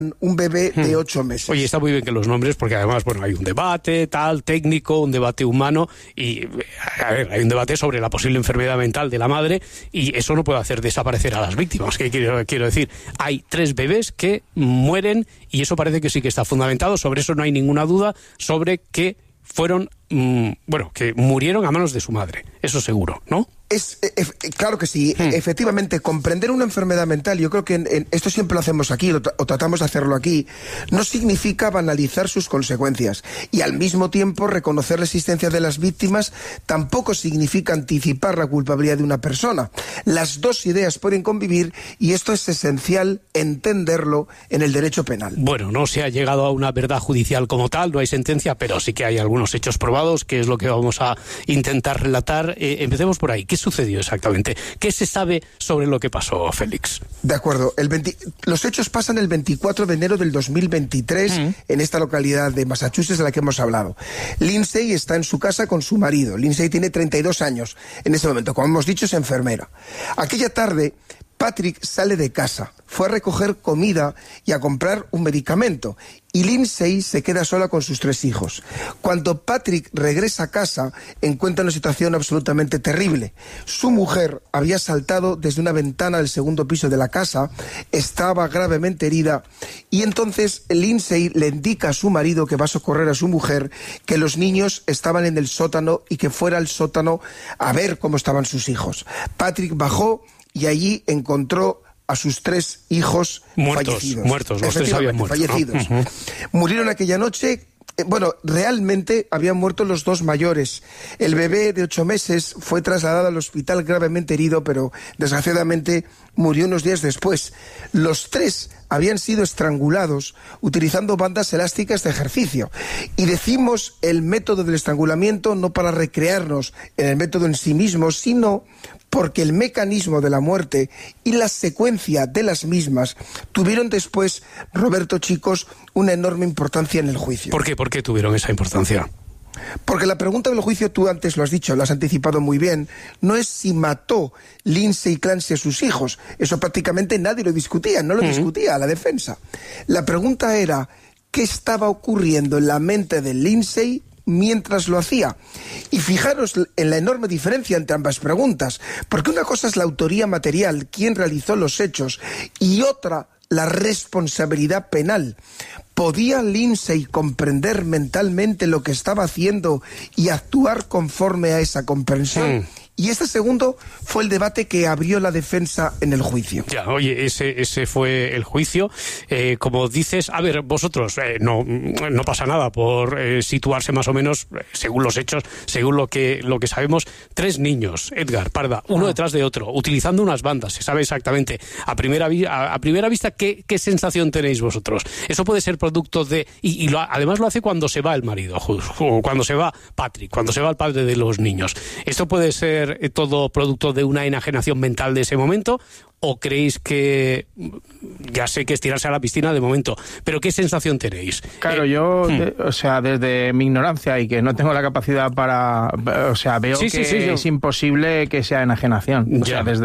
un bebé de 8 meses. Oye, está muy bien que los nombres, porque además, bueno, hay un debate técnico, un debate humano, y a ver, hay un debate sobre la posible enfermedad mental de la madre, y eso no puede hacer desaparecer a las víctimas. ¿Qué quiero decir? Hay 3 bebés que mueren, y eso parece que sí que está fundamentado. Sobre eso no hay ninguna duda, sobre que fueron, que murieron a manos de su madre. Eso seguro, ¿no? Claro que sí, efectivamente, comprender una enfermedad mental, yo creo que esto siempre lo hacemos aquí, o tratamos de hacerlo aquí, no significa banalizar sus consecuencias, y al mismo tiempo reconocer la existencia de las víctimas tampoco significa anticipar la culpabilidad de una persona. Las dos ideas pueden convivir, y esto es esencial entenderlo en el derecho penal. Bueno, no se ha llegado a una verdad judicial como tal, no hay sentencia, pero sí que hay algunos hechos probados, que es lo que vamos a intentar relatar. Empecemos por ahí. ¿Qué sucedió exactamente? ¿Qué se sabe sobre lo que pasó, Félix? De acuerdo. Los hechos pasan el 24 de enero del 2023 en esta localidad de Massachusetts de la que hemos hablado. Lindsay está en su casa con su marido. Lindsay tiene 32 años en ese momento. Como hemos dicho, es enfermera. Aquella tarde, Patrick sale de casa, fue a recoger comida y a comprar un medicamento, y Lindsay se queda sola con sus 3 hijos. Cuando Patrick regresa a casa, encuentra una situación absolutamente terrible. Su mujer había saltado desde una ventana del segundo piso de la casa, estaba gravemente herida, y entonces Lindsay le indica a su marido, que va a socorrer a su mujer, que los niños estaban en el sótano y que fuera al sótano a ver cómo estaban sus hijos. Patrick bajó y allí encontró a sus 3 hijos muertos, los 3 habían muerto, fallecidos. ¿No? Murieron aquella noche. Realmente habían muerto los 2 mayores. El bebé de 8 meses fue trasladado al hospital gravemente herido, pero desgraciadamente murió unos días después. Los 3 habían sido estrangulados utilizando bandas elásticas de ejercicio. Y decimos el método del estrangulamiento no para recrearnos en el método en sí mismo, sino porque el mecanismo de la muerte y la secuencia de las mismas tuvieron después, Roberto, chicos, una enorme importancia en el juicio. ¿Por qué? ¿Por qué tuvieron esa importancia? Porque la pregunta del juicio, tú antes lo has dicho, lo has anticipado muy bien, no es si mató Lindsay Clancy a sus hijos. Eso prácticamente nadie lo discutía, no lo discutía la defensa. La pregunta era, ¿qué estaba ocurriendo en la mente de Lindsay mientras lo hacía? Y fijaros en la enorme diferencia entre ambas preguntas, porque una cosa es la autoría material, quién realizó los hechos, y otra, la responsabilidad penal. ¿Podía Lindsay comprender mentalmente lo que estaba haciendo y actuar conforme a esa comprensión? Y este segundo fue el debate que abrió la defensa en el juicio. Ya, oye, ese fue el juicio. Como dices, a ver, vosotros, no pasa nada por situarse más o menos, según los hechos, según lo que sabemos, 3 niños, Edgar, Parda, uno detrás de otro, utilizando unas bandas, se sabe exactamente. A primera vista, ¿qué sensación tenéis vosotros? Eso puede ser producto de... además lo hace cuando se va el marido, o cuando se va Patrick, cuando se va el padre de los niños. Esto puede ser todo producto de una enajenación mental de ese momento, ¿o creéis que, ya sé que es tirarse a la piscina de momento, pero qué sensación tenéis? Claro, yo, desde mi ignorancia y que no tengo la capacidad veo que es imposible que sea enajenación.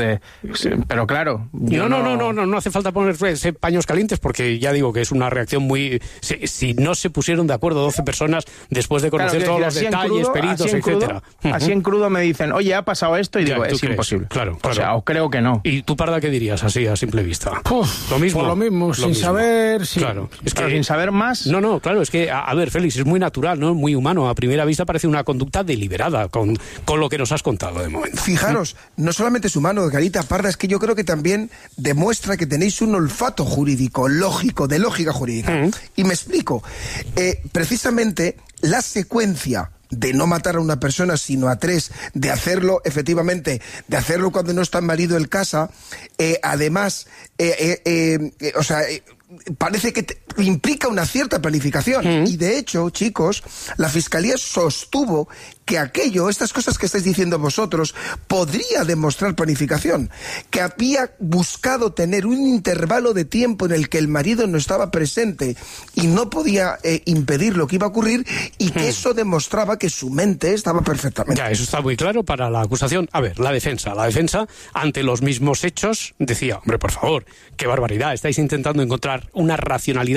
Pero claro, no hace falta ponerse paños calientes, porque ya digo que es una reacción muy... Si no se pusieron de acuerdo 12 personas después de conocer todos los detalles, peritos, etcétera. Así en crudo me dicen, oye, ha pasado esto, y digo, es imposible. Claro. O creo que no. ¿Y tú, Parda, qué dirías así a simple vista? Lo mismo, sin saber... Sí. Claro. Es que, sin saber más... No, claro, es que, a ver, Félix, es muy natural, ¿no? Muy humano. A primera vista parece una conducta deliberada con lo que nos has contado de momento. Fijaros, no solamente es humano, Garita, Parda, es que yo creo que también demuestra que tenéis un olfato jurídico, lógico, de lógica jurídica. Y me explico. Precisamente la secuencia de no matar a una persona sino a 3, de hacerlo efectivamente, de hacerlo cuando no está el marido en casa, además, parece que implica una cierta planificación. Y de hecho, chicos, la Fiscalía sostuvo que estas cosas que estáis diciendo vosotros, podría demostrar planificación, que había buscado tener un intervalo de tiempo en el que el marido no estaba presente y no podía impedir lo que iba a ocurrir, y que eso demostraba que su mente estaba perfectamente. Ya, eso está muy claro para la acusación. A ver, la defensa, ante los mismos hechos, decía, hombre, por favor, qué barbaridad, estáis intentando encontrar una racionalidad